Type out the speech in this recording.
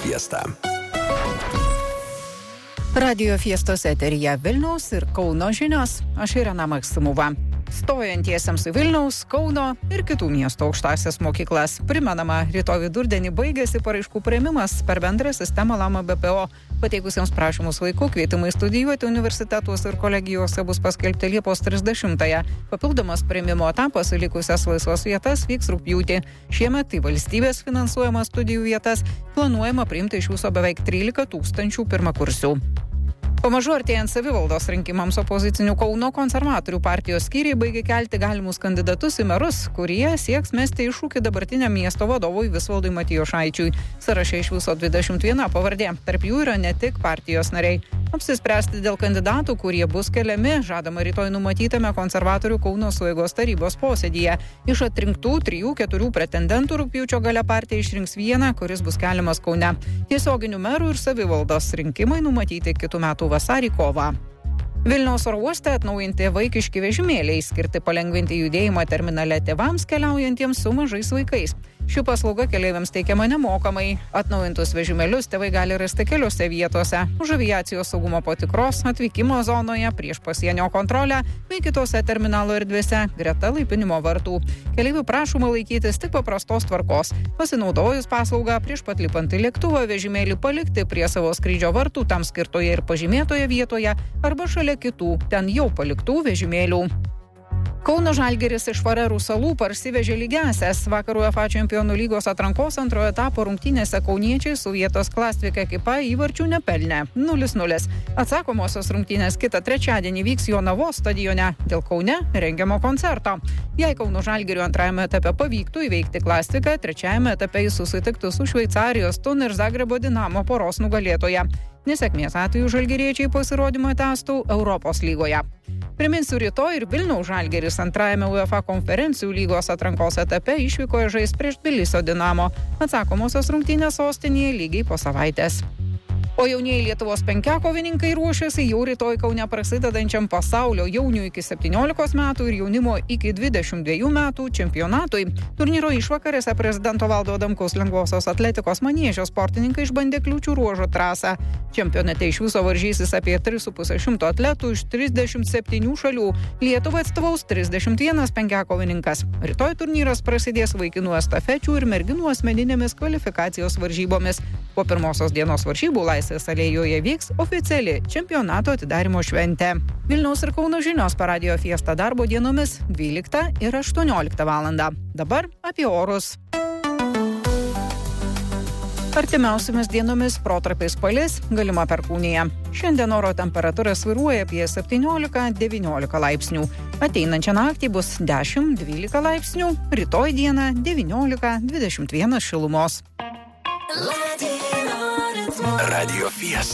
Fiesta. Radio Fiestos eteryje Vilniaus ir Kauno žinios. Aš Irena Maksimova. Stojantiesiems į Vilniaus, Kauno ir kitų miestų aukštąsias mokyklas. Primenama, rytoj vidurdienį baigėsi paraiškų priėmimas per bendrą sistemą LAMA BPO. Pateikusiems prašymus laiku kvietimai studijuoti universitetuose ir kolegijose bus paskelbti Liepos 30-ąją. Papildomas priėmimo etapas į likusias laisvas vietas vyks rugpjūtį. Šiemet į valstybės finansuojamas studijų vietas planuojama priimti iš viso beveik 13 000 pirmakursių. Pamažu artėjant savivaldos rinkimams opozicinių Kauno konservatorių partijos skyriai baigė kelti galimus kandidatus į merus, kurie sieks mesti iššūkį dabartiniam miesto vadovui Visvaldui Matijošaičiui. Sąraše iš viso 21 pavardė, tarp jų yra ne tik partijos nariai. Apsispręsti dėl kandidatų, kurie bus keliami, žadama rytoj numatytame konservatorių Kauno sueigos tarybos posėdyje. Iš atrinktų 3-4 pretendentų rugpjūčio gale partija išrinks vieną, kuris bus keliamas Kaune. Tiesioginių merų ir savivaldos rinkimai numatyti kitų metų vasarį kovą. Vilniaus oro uoste atnaujinti vaikiški vežimėliai, skirti palengvinti judėjimą terminale tėvams keliaujantiems su mažais vaikais. Ši paslauga keleiviams teikiama nemokamai. Atnaujintus vežimėlius tėvai gali rasti keliose vietose: už aviacijos saugumo patikros, atvykimo zonoje, prieš pasienio kontrolę bei kitose terminalo erdvėse, greta laipinimo vartų. Keleivių prašoma laikytis tik paprastos tvarkos. Pasinaudojus paslaugą, prieš pat lipant į lėktuvą vežimėlį palikti prie savo skrydžio vartų tam skirtoje ir pažymėtoje vietoje arba šalia kitų, ten jau paliktų vežimėlių. Kauno Žalgiris iš Farerų salų parsivežė lygiąsias. Vakar UEFA čempionų lygos atrankos antrojo etapo rungtynėse kauniečiai su vietos Klastvik ekipa įvarčių nepelnė. 0-0. Atsakomosios rungtynės kitą trečiadienį vyks Jonavos stadione dėl Kaune rengiamo koncerto. Jei Kauno Žalgirio antrajame etape pavyktų įveikti Klastviką, trečiajame etape jis susitiktų su Šveicarijos Thun ir Zagrebo Dinamo poros nugalėtoja. Nesėkmės atveju žalgiriečiai pasirodymą tęstų Europos lygoje. Priminsiu, rytoj ir Vilniaus Žalgiris antrajame UEFA konferencijų lygos atrankos etape išvykoje žais prieš Tbilisio Dinamo. Atsakomosios rungtynės sostinėje lygiai po savaitės. O jaunieji Lietuvos penkiakovininkai ruošiasi jau rytoj Kaune prasidedančiam pasaulio jaunių iki 17 metų ir jaunimo iki 22 metų čempionatui. Turnyro išvakarėse prezidento Valdo Adamkaus lengvosios atletikos maniežio sportininkai išbandė kliūčių ruožo trasą. Čempionate iš viso varžysis apie 3,5 atletų iš 37 šalių. Lietuvą atstovaus 31 penkiakovininkas. Rytoj turnyras prasidės vaikinų estafečių ir merginų asmeninėmis kvalifikacijos varžybomis. Po pirmosios dienos varžybų Laisvės alėjoje vyks oficiali čempionato atidarymo šventė. Vilniaus ir Kauno žinios per Radio Fiesta darbo dienomis 12 ir 18 valandą. Dabar apie orus. Artimiausiamis dienomis protarpiais palis, galima perkūnija. Šiandien oro temperatūra svyruoja apie 17-19 laipsnių. Ateinančią naktį bus 10-12 laipsnių, rytoj dieną 19-21 šilumos. Radio Fiesta.